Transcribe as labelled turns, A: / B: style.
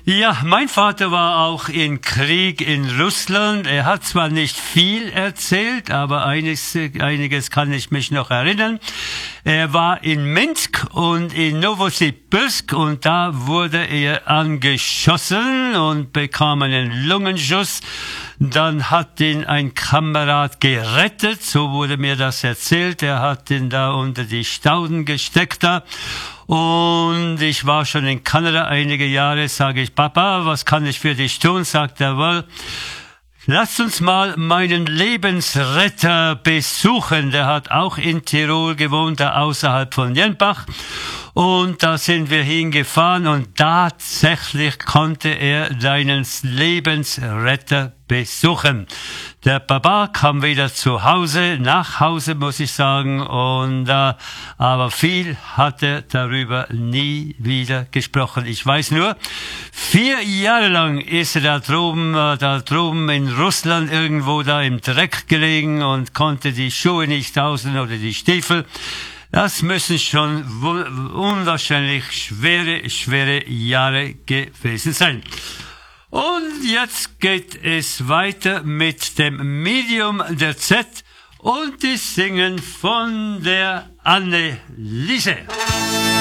A: Ja, mein Vater war auch im Krieg in Russland. Er hat zwar nicht viel erzählt, aber einiges kann ich mich noch erinnern. Er war in Minsk und in Novosibirsk und da wurde er angeschossen und bekam einen Lungenschuss. Dann hat ihn ein Kamerad gerettet, so wurde mir das erzählt. Er hat ihn da unter die Stauden gesteckt da. Und ich war schon in Kanada einige Jahre, sage ich, Papa, was kann ich für dich tun? Sagt er, well, lass uns mal meinen Lebensretter besuchen. Der hat auch in Tirol gewohnt, da außerhalb von Jenbach. Und da sind wir hingefahren und tatsächlich konnte er seinen Lebensretter besuchen. Der Papa kam wieder nach Hause muss ich sagen, und aber viel hat er darüber nie wieder gesprochen. Ich weiß nur, 4 Jahre lang ist er da drüben in Russland irgendwo da im Dreck gelegen und konnte die Schuhe nicht außen oder die Stiefel. Das müssen schon unwahrscheinlich schwere Jahre gewesen sein. Und jetzt geht es weiter mit dem Medium der Z und die singen von der Anneliese.